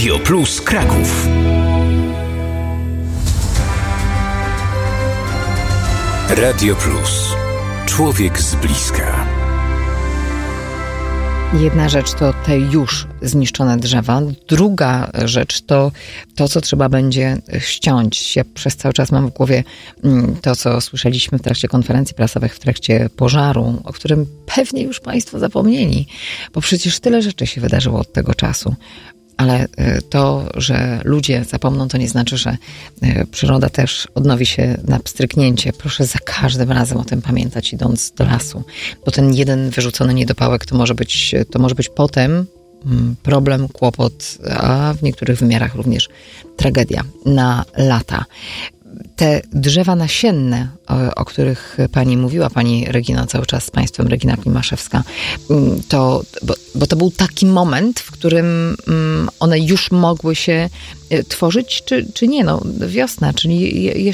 Radio Plus Kraków. Radio Plus. Człowiek z bliska. Jedna rzecz to te już zniszczone drzewa. Druga rzecz to to, co trzeba będzie ściąć. Ja przez cały czas mam w głowie to, co słyszeliśmy w trakcie konferencji prasowych, w trakcie pożaru, o którym pewnie już Państwo zapomnieli, bo przecież tyle rzeczy się wydarzyło od tego czasu. Ale to, że ludzie zapomną, to nie znaczy, że przyroda też odnowi się na pstryknięcie. Proszę za każdym razem o tym pamiętać, idąc do lasu. Bo ten jeden wyrzucony niedopałek to może być potem problem, kłopot, a w niektórych wymiarach również tragedia na lata. Te drzewa nasienne, o których pani mówiła, pani Regino, cały czas z państwem, Regina Klimaszewska, bo to był taki moment, w którym one już mogły się tworzyć, czy nie? No, wiosna, czyli